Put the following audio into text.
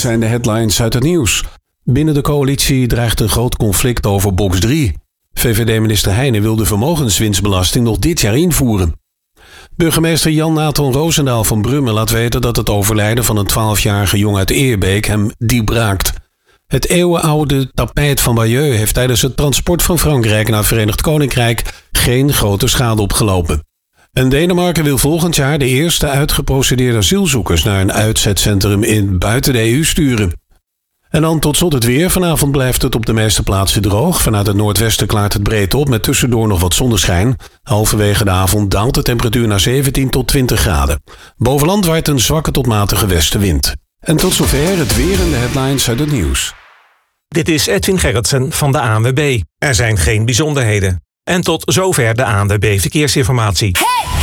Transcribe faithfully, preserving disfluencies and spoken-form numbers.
zijn de headlines uit het nieuws. Binnen de coalitie dreigt een groot conflict over box drie. V V D-minister Heijnen wil de vermogenswinstbelasting nog dit jaar invoeren. Burgemeester Jan Nathan Roosendaal van Brummen laat weten dat het overlijden van een twaalfjarige jongen uit Eerbeek hem diep raakt. Het eeuwenoude tapijt van Bayeux heeft tijdens het transport van Frankrijk naar het Verenigd Koninkrijk geen grote schade opgelopen. En Denemarken wil volgend jaar de eerste uitgeprocedeerde asielzoekers naar een uitzetcentrum in buiten de E U sturen. En dan tot slot het weer. Vanavond blijft het op de meeste plaatsen droog. Vanuit het noordwesten klaart het breed op met tussendoor nog wat zonneschijn. Halverwege de avond daalt de temperatuur naar zeventien tot twintig graden. Bovenland waait een zwakke tot matige westenwind. En tot zover het weer en de headlines uit het nieuws. Dit is Edwin Gerritsen van de A N W B. Er zijn geen bijzonderheden. En tot zover de A N W B Verkeersinformatie.